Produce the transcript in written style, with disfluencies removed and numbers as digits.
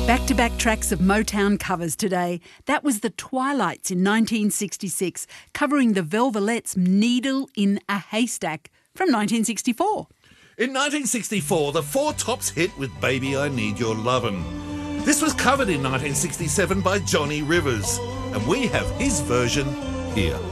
Back-to-back tracks of Motown covers today. That was the Twilights in 1966, covering the Velvelettes' Needle in a Haystack from 1964. In 1964, the Four Tops hit with Baby I Need Your Lovin'. This was covered in 1967 by Johnny Rivers, and we have his version here.